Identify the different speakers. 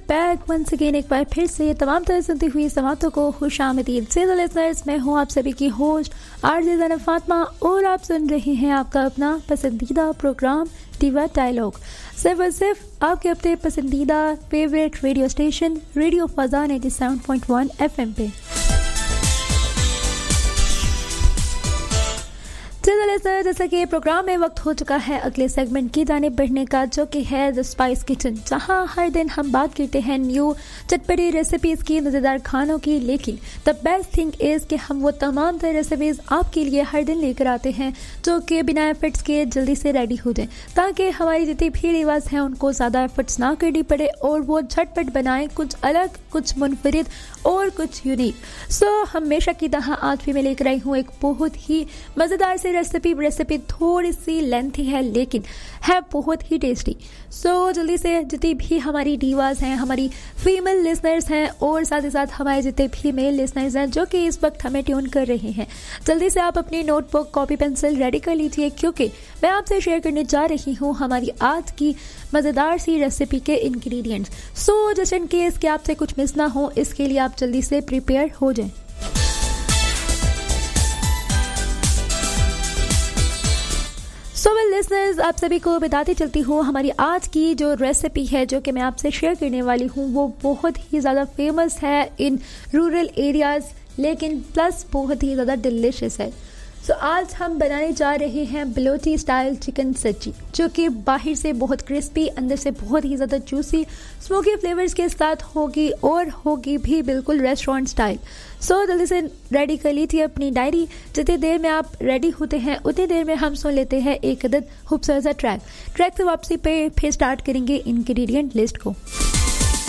Speaker 1: Back once again एक बार फिर से तमाम तरह सुनती हुई समातों को खुशामदीद से लिसनर्स। मैं हूँ आप सभी की होस्ट आरजे ज़ैनब फातिमा और आप सुन रहे हैं आपका अपना पसंदीदा प्रोग्राम डिवा डायलॉग, सिर्फ और सिर्फ आपके अपने पसंदीदा favourite radio station radio फज़ा 97.1 FM पे। चलिए जैसा कि प्रोग्राम में वक्त हो चुका है अगले सेगमेंट की जानिब बढ़ने का, जो कि है द स्पाइस किचन, जहां हर दिन हम बात करते हैं न्यू चटपटी रेसिपीज़ की, मज़ेदार खानों की। लेकिन द बेस्ट थिंग इज़ कि हम वो तमाम तरह रेसिपीज़ आपके लिए हर दिन लेकर आते हैं जो कि बिना एफर्ट्स के जल्दी से रेडी हो जाएं, ताकि हमारी जितनी भी रिवाज हैं उनको ज़्यादा एफर्ट्स ना करनी पड़े और वो झटपट बनाएं कुछ अलग, कुछ मुनफरिद और कुछ यूनिक। सो हमेशा की तरह आज भी मैं लेकर आई हूँ एक बहुत ही मज़ेदार से रेसिपी थोड़ी सी लेंथी है लेकिन है बहुत ही टेस्टी। सो जल्दी से जितनी भी हमारी डीवास हैं, हमारी फीमेल लिसनर्स हैं और साथ ही साथ हमारे जितने भी मेल लिसनर्स हैं जो कि इस वक्त हमें ट्यून कर रहे हैं, जल्दी से आप अपनी नोटबुक कॉपी पेंसिल रेडी कर लीजिए, क्योंकि मैं आपसे शेयर करने जा रही हूँ हमारी आज की मज़ेदार सी रेसिपी के ingredients. So just in case कि आपसे कुछ मिस ना हो, इसके लिए आप जल्दी से प्रिपेयर हो जाएं। सो वेल लिसनर्स, आप सभी को बताती चलती हूँ हमारी आज की जो रेसिपी है जो कि मैं आपसे शेयर करने वाली हूँ वो बहुत ही ज़्यादा फेमस है इन रूरल एरियाज़, लेकिन प्लस बहुत ही ज़्यादा डिलिशियस है। सो आज हम बनाने जा रहे हैं बलोची स्टाइल चिकन सच्ची, जो कि बाहर से बहुत क्रिस्पी, अंदर से बहुत ही ज़्यादा जूसी स्मोकी फ्लेवर्स के साथ होगी और होगी भी बिल्कुल रेस्टोरेंट स्टाइल। सो जल्दी से रेडी कर लीजिए अपनी डायरी। जितनी देर में आप रेडी होते हैं उतनी देर में हम सुन लेते हैं एक अदद खूबसूरत सा ट्रैक से वापसी पे फिर स्टार्ट करेंगे इंग्रेडिएंट लिस्ट को।